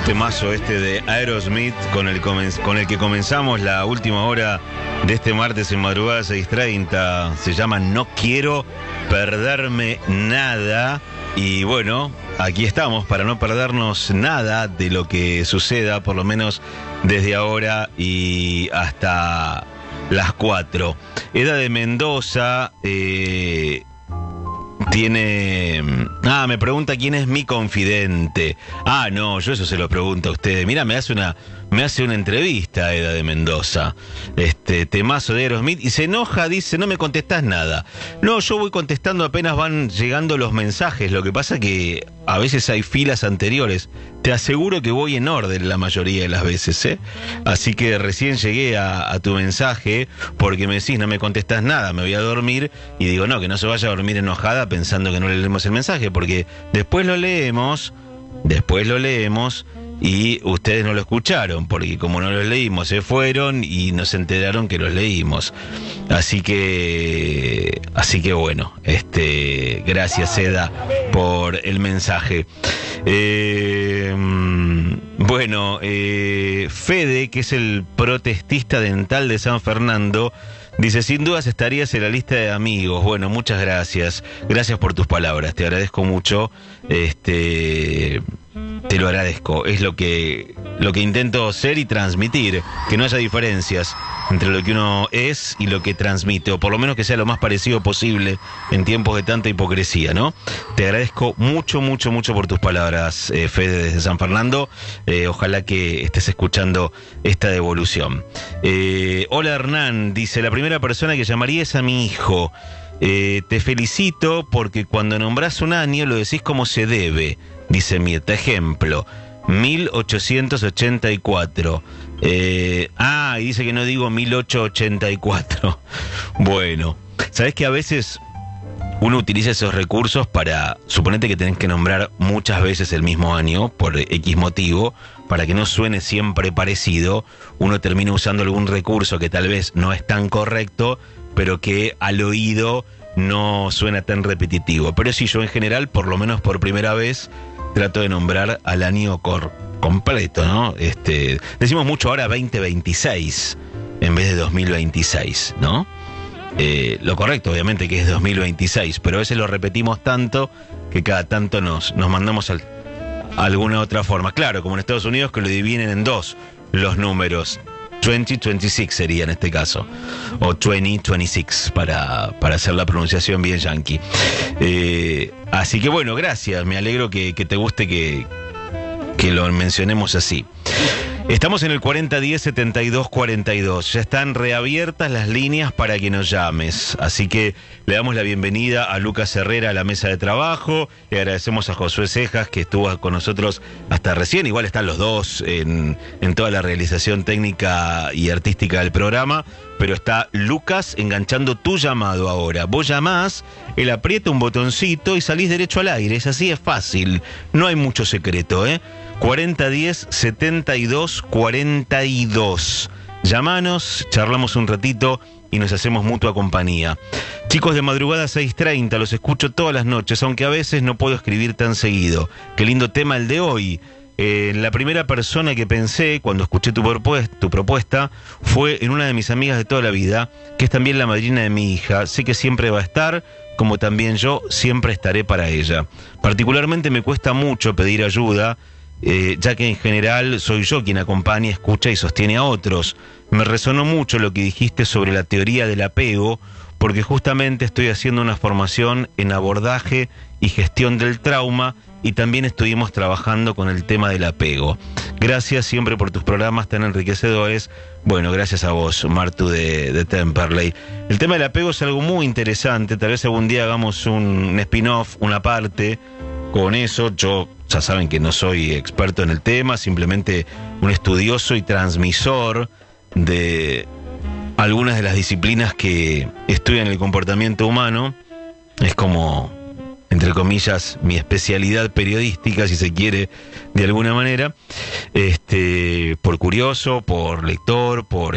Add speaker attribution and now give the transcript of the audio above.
Speaker 1: Temazo este de Aerosmith con el que comenzamos la última hora de este martes en madrugada 6:30. Se llama No Quiero Perderme Nada. Y bueno, aquí estamos para no perdernos nada de lo que suceda, por lo menos desde ahora y hasta las 4. Eda de Mendoza tiene... me pregunta quién es mi confidente. No, yo eso se lo pregunto a ustedes. Mira, me hace una entrevista Eda de Mendoza. Temazo de Aerosmith. Y se enoja, dice, no me contestás nada. No, yo voy contestando apenas van llegando los mensajes. Lo que pasa que a veces hay filas anteriores. Te aseguro que voy en orden la mayoría de las veces, ¿eh? Así que recién llegué a tu mensaje porque me decís, no me contestás nada, me voy a dormir. Y digo, no, que no se vaya a dormir enojada pensando que no le leemos el mensaje, porque después lo leemos y ustedes no lo escucharon, porque como no los leímos, se fueron y no se enteraron que los leímos. Así que bueno, gracias Eda por el mensaje. Bueno, Fede, que es el protestista dental de San Fernando, dice, sin dudas estarías en la lista de amigos. Bueno, muchas gracias. Gracias por tus palabras, te agradezco mucho. Te lo agradezco. Es lo que intento ser y transmitir, que no haya diferencias entre lo que uno es y lo que transmite, o por lo menos que sea lo más parecido posible en tiempos de tanta hipocresía, ¿no? Te agradezco mucho, mucho, mucho por tus palabras, Fede, desde San Fernando. Ojalá que estés escuchando esta devolución. Hola Hernán, dice, la primera persona que llamaría es a mi hijo. Te felicito porque cuando nombrás un año lo decís como se debe, dice Mirta. Ejemplo, 1884. Y dice que no digo 1884. Bueno, ¿sabés que a veces uno utiliza esos recursos para, suponete que tenés que nombrar muchas veces el mismo año por X motivo, para que no suene siempre parecido, uno termina usando algún recurso que tal vez no es tan correcto, pero que al oído no suena tan repetitivo. Pero sí, yo en general, por lo menos por primera vez, trato de nombrar al año completo, ¿no? Decimos mucho ahora 2026 en vez de 2026, ¿no? Lo correcto, obviamente, que es 2026, pero a veces lo repetimos tanto que cada tanto nos mandamos a alguna otra forma. Claro, como en Estados Unidos, que lo dividen en dos los números. 2026 sería en este caso, o 2026 para hacer la pronunciación bien yankee. Así que bueno, gracias, me alegro que te guste que lo mencionemos así. Estamos en el 4010-7242. Ya están reabiertas las líneas para que nos llames. Así que le damos la bienvenida a Lucas Herrera a la mesa de trabajo. Le agradecemos a Josué Cejas, que estuvo con nosotros hasta recién. Igual están los dos en toda la realización técnica y artística del programa. Pero está Lucas enganchando tu llamado ahora. Vos llamás, él aprieta un botoncito y salís derecho al aire. Es así, es fácil. No hay mucho secreto, ¿eh? 4010-7242. Llamanos, charlamos un ratito y nos hacemos mutua compañía. Chicos de madrugada 6:30, los escucho todas las noches, aunque a veces no puedo escribir tan seguido. Qué lindo tema el de hoy. La primera persona que pensé cuando escuché tu propuesta fue en una de mis amigas de toda la vida, que es también la madrina de mi hija. Sé que siempre va a estar, como también yo siempre estaré para ella. Particularmente me cuesta mucho pedir ayuda, ya que en general soy yo quien acompaña, escucha y sostiene a otros. Me resonó mucho lo que dijiste sobre la teoría del apego, porque justamente estoy haciendo una formación en abordaje y gestión del trauma, y también estuvimos trabajando con el tema del apego. Gracias siempre por tus programas tan enriquecedores. Bueno, gracias a vos, Martu de Temperley. El tema del apego es algo muy interesante. Tal vez algún día hagamos un spin-off, una parte con eso. Yo, ya saben que no soy experto en el tema, simplemente un estudioso y transmisor de algunas de las disciplinas que estudian el comportamiento humano. Es como, entre comillas, mi especialidad periodística, si se quiere, de alguna manera, por curioso, por lector, por